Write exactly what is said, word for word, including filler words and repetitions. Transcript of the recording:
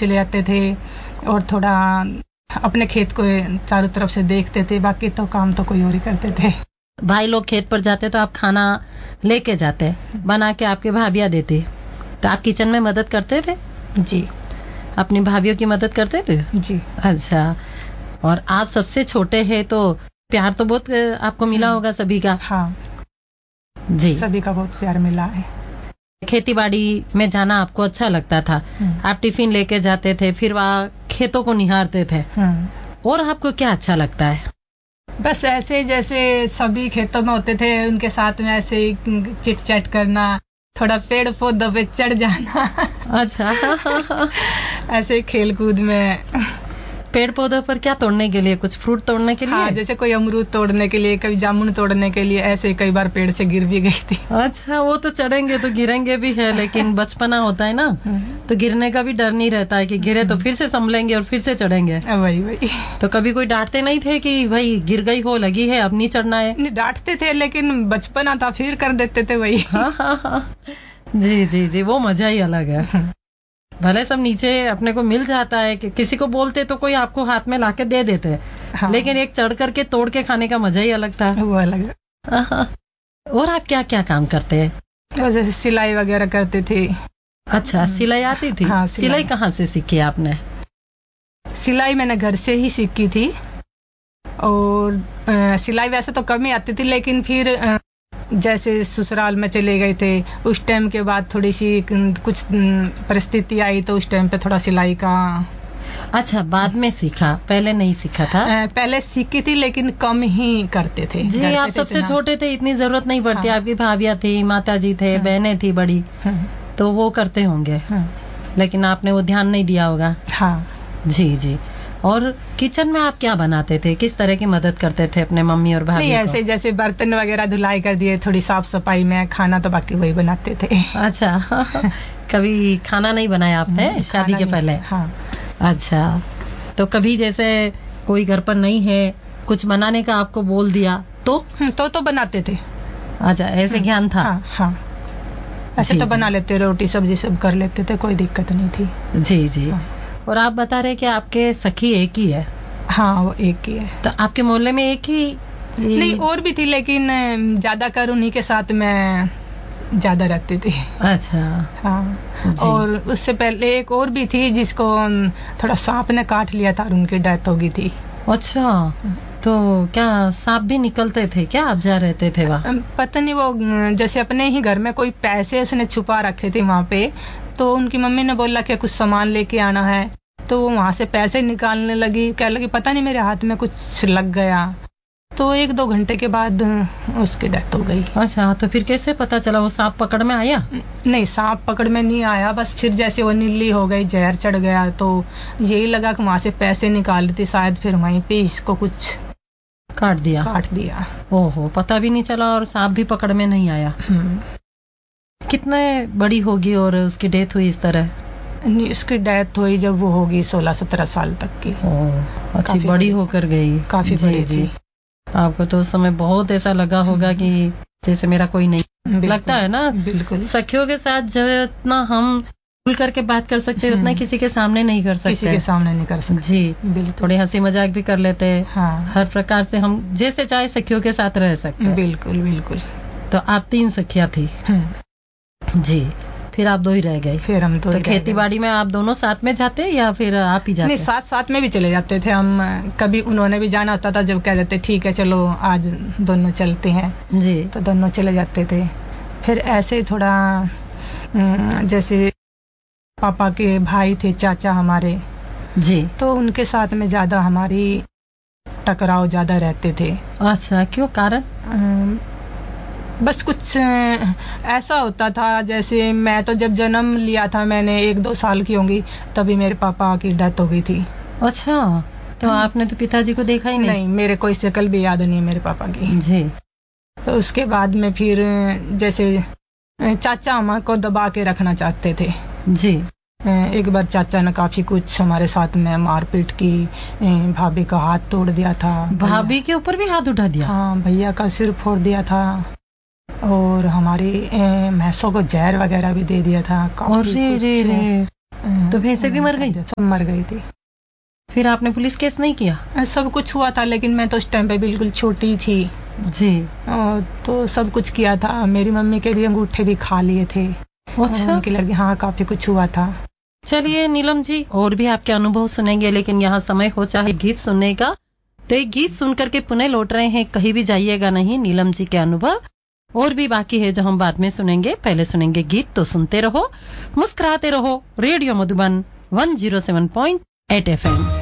चले जाते थे और थोड़ा अपने खेत को चारों तरफ से देखते थे, बाकी तो काम तो कोई और ही करते थे। भाई लोग खेत पर जाते तो आप खाना लेके जाते, बना के आपके भाभियाँ देती, तो आप किचन में मदद करते थे? जी। अपनी भाभियों की मदद करते थे? जी। अच्छा, और आप सबसे छोटे हैं तो प्यार तो बहुत आपको मिला होगा सभी का? हाँ जी, सभी का बहुत प्यार मिला है। खेती बाड़ी में जाना आपको अच्छा लगता था, आप टिफिन लेके जाते थे, फिर वहाँ खेतों को निहारते थे, और आपको क्या अच्छा लगता है? बस ऐसे जैसे सभी खेतों में होते थे उनके साथ में ऐसे चिट चैट करना, थोड़ा पेड़ पौधों पे चढ़ जाना। अच्छा। ऐसे खेल कूद में। पेड़ पौधों पर क्या तोड़ने के लिए? कुछ फ्रूट तोड़ने के लिए? हाँ, जैसे कोई अमरूद तोड़ने के लिए, कभी जामुन तोड़ने के लिए, ऐसे कई बार पेड़ से गिर भी गई थी। अच्छा, वो तो चढ़ेंगे तो गिरेंगे भी है, लेकिन बचपना होता है ना, तो गिरने का भी डर नहीं रहता है कि गिरे तो फिर से संभलेंगे और फिर से चढ़ेंगे। वही वही। तो कभी कोई डांटते नहीं थे कि भाई गिर गई हो, लगी है, अब नहीं चढ़ना है? नहीं, डांटते थे लेकिन बचपना था, फिर कर देते थे वही। हाँ हाँ हाँ, जी जी जी, वो मजा ही अलग है। भले सब नीचे अपने को मिल जाता है, कि किसी को बोलते तो कोई आपको हाथ में लाके दे देते, हाँ। लेकिन एक चढ़ करके तोड़ के खाने का मजा ही अलग था। वो अलग है। और आप क्या क्या काम करते हैं? जैसे सिलाई वगैरह करते थे। अच्छा, सिलाई आती थी? हाँ, सिलाई, सिलाई कहाँ से सीखी आपने? सिलाई मैंने घर से ही सीखी थी, और आ, सिलाई वैसे तो कम ही आती थी, लेकिन फिर आ, जैसे ससुराल में चले गए थे उस टाइम के बाद थोड़ी सी कुछ परिस्थिति आई, तो उस टाइम पे थोड़ा सिलाई का। अच्छा, बाद में सीखा, पहले नहीं सीखा था? पहले सीखी थी लेकिन कम ही करते थे। जी, आप सबसे छोटे थे, इतनी जरूरत नहीं पड़ती। हाँ। आपकी भाभियाँ थी, माता जी थे, हाँ। बहनें थी बड़ी, हाँ। तो वो करते होंगे, हाँ। लेकिन आपने वो ध्यान नहीं दिया होगा। हाँ जी जी। और किचन में आप क्या बनाते थे? किस तरह की मदद करते थे अपने मम्मी और भाभी को? ऐसे जैसे बर्तन वगैरह धुलाई कर दिए, थोड़ी साफ सफाई में, खाना तो बाकी वही बनाते थे। अच्छा। कभी खाना नहीं बनाया आपने शादी के पहले? हाँ। अच्छा, तो कभी जैसे कोई घर पर नहीं है, कुछ बनाने का आपको बोल दिया तो तो तो बनाते थे। अच्छा, ऐसे ज्ञान था? हाँ, हाँ। ऐसे तो बना लेते, रोटी सब्जी सब कर लेते थे, कोई दिक्कत नहीं थी। जी जी। हाँ। और आप बता रहे कि आपके सखी एक ही है? हाँ, वो एक ही है। तो आपके मोहल्ले में एक ही? नहीं, और भी थी, लेकिन ज्यादा कर उन्हीं के साथ मैं ज्यादा रहती थी। अच्छा। हाँ, और उससे पहले एक और भी थी जिसको थोड़ा सांप ने काट लिया था और उनकी डेथ हो गई थी। अच्छा, तो क्या सांप भी निकलते थे क्या? आप जा रहते थे वहाँ? पता नहीं, वो जैसे अपने ही घर में कोई पैसे उसने छुपा रखे थे वहाँ पे, तो उनकी मम्मी ने बोला कि कुछ सामान लेके आना है, तो वो वहाँ से पैसे निकालने लगी, कह लगी पता नहीं मेरे हाथ में कुछ लग गया, तो एक दो घंटे के बाद उसकी डेथ हो गई। अच्छा, तो फिर कैसे पता चला? वो सांप पकड़ में आया? नहीं, सांप पकड़ में नहीं आया, बस फिर जैसे वो नीली हो गई, जहर चढ़ गया, तो यही लगा कि वहाँ से पैसे निकाल लेती शायद, फिर वहीं पे इसको कुछ काट दिया। काट दिया। ओहो, पता भी नहीं चला और सांप भी पकड़ में नहीं आया। कितने बड़ी होगी और उसकी डेथ हुई इस तरह? नहीं, उसकी डेथ हुई जब वो होगी सोलह सत्रह साल तक की। ओह, अच्छी बड़ी होकर गई। काफी बड़ी थी। आपको तो उस समय बहुत ऐसा लगा होगा कि जैसे मेरा कोई नहीं। लगता है ना? बिल्कुल। सखियों के साथ जितना हम खुल करके बात कर सकते हैं उतना किसी के सामने नहीं कर सकते। किसी के सामने नहीं कर सकते। जी, बिल्कुल। थोड़ी हंसी मजाक भी कर लेते हैं। हाँ। हर प्रकार से हम जैसे चाहे सखियों के साथ रह सकते हैं। बिल्कुल बिल्कुल। तो आप तीन सखियां थी? जी, फिर आप दो ही रह गए? फिर हम दो। तो खेती बाड़ी में आप दोनों साथ में जाते या फिर आप ही जाते? नहीं, साथ साथ में भी चले जाते थे हम, कभी उन्होंने भी जाना होता था, जब कह देते ठीक है चलो आज दोनों चलते हैं जी, तो दोनों चले जाते थे। फिर ऐसे थोड़ा जैसे पापा के भाई थे, चाचा हमारे जी, तो उनके साथ में ज्यादा हमारी टकराव ज्यादा रहते थे। अच्छा, क्यों? कारण? बस कुछ ऐसा होता था, जैसे मैं तो जब जन्म लिया था मैंने एक दो साल की होंगी, तभी मेरे पापा की डेथ हो गई थी। अच्छा, तो आपने तो पिताजी को देखा ही नहीं? नहीं, मेरे कोई शक्ल भी याद नहीं है मेरे पापा की। जी। तो उसके बाद में फिर जैसे चाचा हमको दबा के रखना चाहते थे। जी। एक बार चाचा ने काफी कुछ हमारे साथ में मारपीट की, भाभी का हाथ तोड़ दिया था। भाभी के ऊपर भी हाथ उठा दिया? हाँ, भैया का सिर फोड़ दिया था और हमारी भैंसों को जहर वगैरह भी दे दिया था। अरे रे रे। तो भैंसे भी मर गई? सब मर गई थी। फिर आपने पुलिस केस नहीं किया? सब कुछ हुआ था, लेकिन मैं तो उस टाइम पे बिल्कुल छोटी थी जी। तो सब कुछ किया था। मेरी मम्मी के भी अंगूठे भी खा लिए थे। अच्छा। उनकी लड़की, हाँ काफी कुछ हुआ था। चलिए नीलम जी, और भी आपके अनुभव सुनेंगे, लेकिन यहाँ समय हो चाहे गीत सुनने का, तो एक गीत सुन करके पुनः लौट रहे हैं। कहीं भी जाइएगा नहीं, नीलम जी के अनुभव और भी बाकी है जो हम बाद में सुनेंगे। पहले सुनेंगे गीत, तो सुनते रहो, मुस्कुराते रहो। Radio Madhuban one zero seven point eight F M.